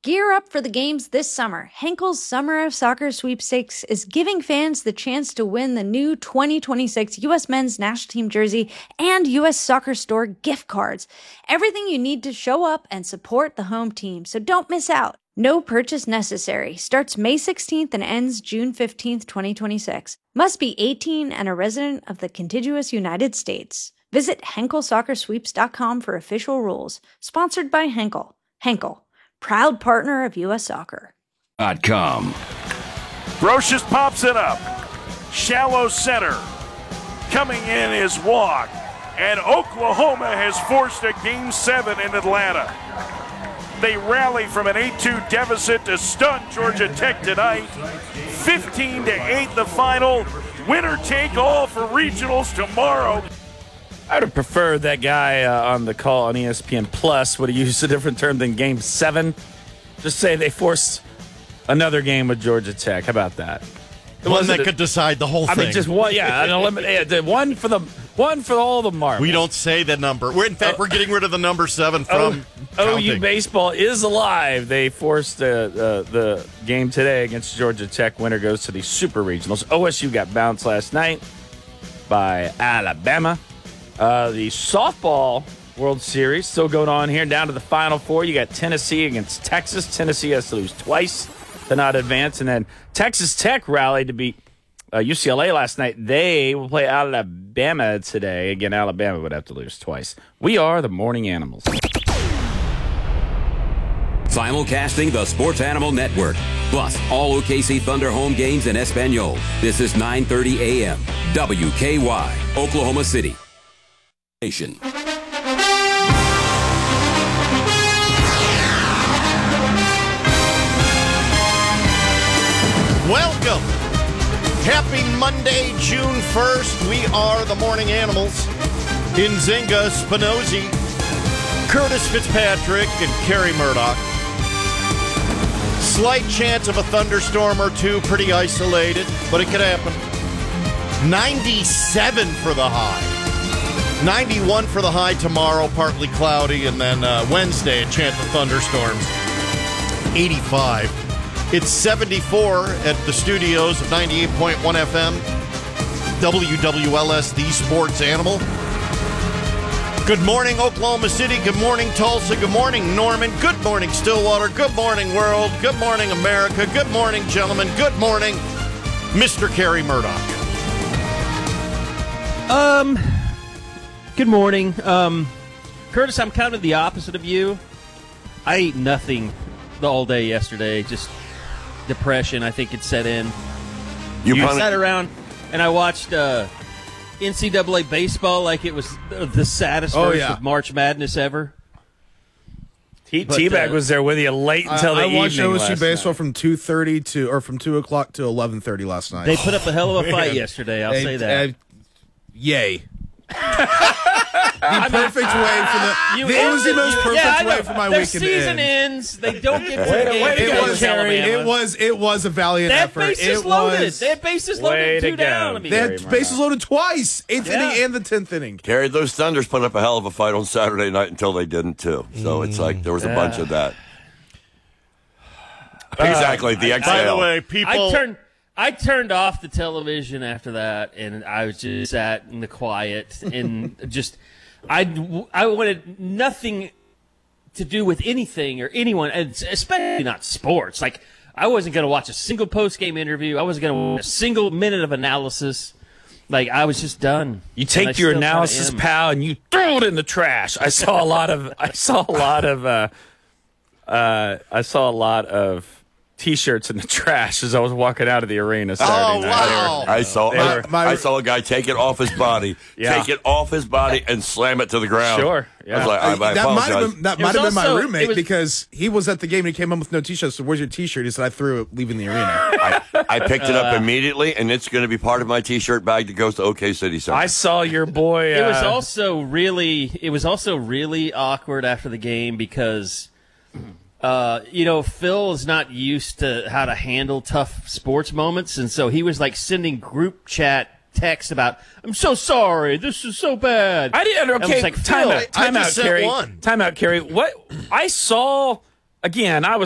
Gear up for the games this summer. Henkel's Summer of Soccer Sweepstakes is giving fans the chance to win the new 2026 U.S. Men's National Team jersey and U.S. Soccer Store gift cards. Everything you need to show up and support the home team, so don't miss out. No purchase necessary. Starts May 16th and ends June 15th, 2026. Must be 18 and a resident of the contiguous United States. Visit HenkelSoccerSweeps.com for official rules. Sponsored by Henkel. Henkel, proud partner of U.S. Soccer. .com. Brocious pops it up. Shallow center. Coming in is Walk. And Oklahoma has forced a Game 7 in Atlanta. They rally from an 8-2 deficit to stun Georgia Tech tonight. 15-8 the final. Winner take all for regionals tomorrow. I would have preferred that guy on the call on ESPN Plus would have used a different term than Game 7. Just say they forced another game with Georgia Tech. How about that? One that could decide the whole thing. I mean, just one, one for all the marbles. We don't say the number. In fact, we're getting rid of the number 7 from counting. OU baseball is alive. They forced the game today against Georgia Tech. Winner goes to the Super Regionals. OSU got bounced last night by Alabama. The softball World Series still going on here. Down to the Final Four. You got Tennessee against Texas. Tennessee has to lose twice to not advance. And then Texas Tech rallied to beat UCLA last night. They will play Alabama today. Again, Alabama would have to lose twice. We are the Morning Animals. Simulcasting the Sports Animal Network. Plus, all OKC Thunder home games in Espanol. This is 9:30 a.m. WKY, Oklahoma City. Nation. Welcome. Happy Monday, June 1st. We are the Morning Animals. Nzinga Spinozzi, Curtis Fitzpatrick, and Kerry Murdoch. Slight chance of a thunderstorm or two, pretty isolated, but it could happen. 97 for the high. 91 for the high tomorrow, partly cloudy, and then Wednesday, a chance of thunderstorms. 85. It's 74 at the studios of 98.1 FM, WWLS, the Sports Animal. Good morning, Oklahoma City. Good morning, Tulsa. Good morning, Norman. Good morning, Stillwater. Good morning, world. Good morning, America. Good morning, gentlemen. Good morning, Mr. Kerry Murdoch. Good morning. Curtis, I'm kind of the opposite of you. I ate nothing all day yesterday. Just depression, I think it set in. You sat around and I watched NCAA baseball like it was the saddest version of March Madness ever. T-Bag was there with you late until the evening. I watched OSU baseball from 2:30 from 2 o'clock to 11:30 last night. They put up a hell of a fight yesterday, I'll say that. Yay. The perfect way for it was the most perfect way for my weekend to end. Their season ends. They don't get to the game. It was a valiant effort. They had bases loaded 2 down. They had bases loaded twice, 8th inning and the 10th inning. Gary, those Thunders put up a hell of a fight on Saturday night until they didn't, too. So it's like there was a bunch of that. Exactly, the exhale. By the way, people... I turned off the television after that, and I was just sat in the quiet and just I wanted nothing to do with anything or anyone, and especially not sports. Like, I wasn't going to watch a single post-game interview. I wasn't going to watch a single minute of analysis. Like, I was just done. You take your analysis, pal, and you throw it in the trash. I saw a lot of T-shirts in the trash as I was walking out of the arena Saturday night. Wow. I saw a guy take it off his body, and slam it to the ground. Sure. Yeah. I was like, I apologize. That might have been my roommate because he was at the game and he came home with no T-shirt. So where's your T-shirt? He said, I threw it leaving the arena. I picked it up immediately, and it's going to be part of my T-shirt bag that goes to OK City Center. I saw your boy. It was also really awkward after the game because Phil is not used to how to handle tough sports moments, and so he was like sending group chat texts about, I'm so sorry, this is so bad. I didn't. Okay, like, time out, Kerry. one. Time out, Kerry. What I saw again, I was.